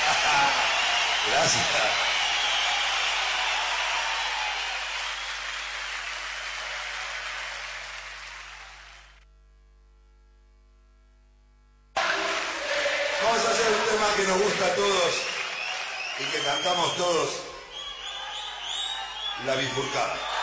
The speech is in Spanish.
Gracias. Vamos a hacer un tema que nos gusta a todos y que cantamos todos, La Bifurcada.